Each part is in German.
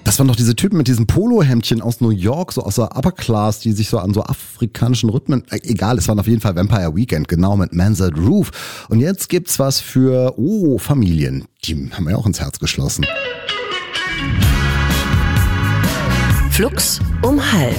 Das waren doch diese Typen mit diesen Polohemdchen aus New York, so aus der Upper Class, die sich so an so afrikanischen Rhythmen, egal, es waren auf jeden Fall Vampire Weekend, genau, mit Man's at Roof. Und jetzt gibt's was für, Familien. Die haben wir ja auch ins Herz geschlossen. Flux um 12:30.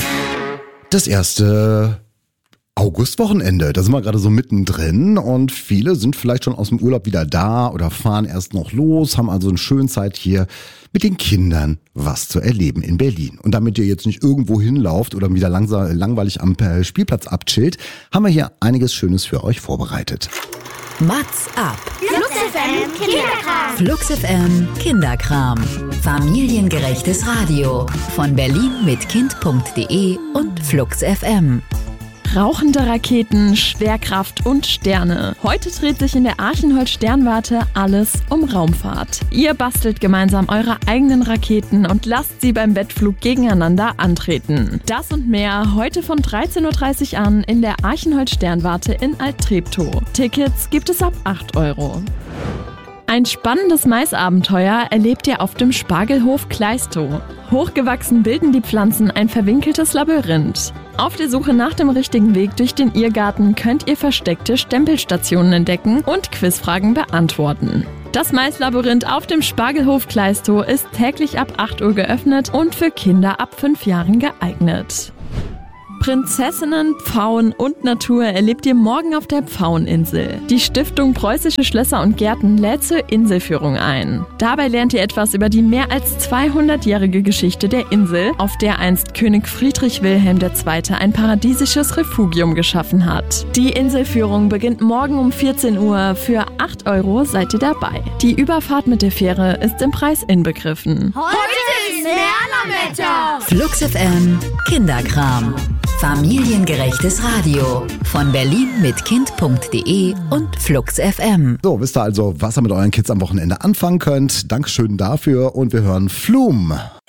Das erste Augustwochenende, da sind wir gerade so mittendrin und viele sind vielleicht schon aus dem Urlaub wieder da oder fahren erst noch los, haben also eine schöne Zeit hier mit den Kindern was zu erleben in Berlin. Und damit ihr jetzt nicht irgendwo hinlauft oder wieder langweilig am Spielplatz abchillt, haben wir hier einiges Schönes für euch vorbereitet. Mats ab. Flux FM Kinderkram. Flux FM Kinderkram. Familiengerechtes Radio. Von Berlin mit Kind.de und Flux FM. Rauchende Raketen, Schwerkraft und Sterne. Heute dreht sich in der Archenholz-Sternwarte alles um Raumfahrt. Ihr bastelt gemeinsam eure eigenen Raketen und lasst sie beim Wettflug gegeneinander antreten. Das und mehr heute von 13.30 Uhr an in der Archenholz-Sternwarte in Alt-Treptow. Tickets gibt es ab 8 €. Ein spannendes Maisabenteuer erlebt ihr auf dem Spargelhof Kleistow. Hochgewachsen bilden die Pflanzen ein verwinkeltes Labyrinth. Auf der Suche nach dem richtigen Weg durch den Irrgarten könnt ihr versteckte Stempelstationen entdecken und Quizfragen beantworten. Das Maislabyrinth auf dem Spargelhof Kleistow ist täglich ab 8 Uhr geöffnet und für Kinder ab 5 Jahren geeignet. Prinzessinnen, Pfauen und Natur erlebt ihr morgen auf der Pfaueninsel. Die Stiftung Preußische Schlösser und Gärten lädt zur Inselführung ein. Dabei lernt ihr etwas über die mehr als 200-jährige Geschichte der Insel, auf der einst König Friedrich Wilhelm II. Ein paradiesisches Refugium geschaffen hat. Die Inselführung beginnt morgen um 14 Uhr. Für 8 € seid ihr dabei. Die Überfahrt mit der Fähre ist im Preis inbegriffen. Heute ist Lernerwetter. Flux FM Kinderkram. Familiengerechtes Radio. Von Berlin mit Kind.de und Flux FM. So, wisst ihr also, was ihr mit euren Kids am Wochenende anfangen könnt. Dankeschön dafür und wir hören Flum.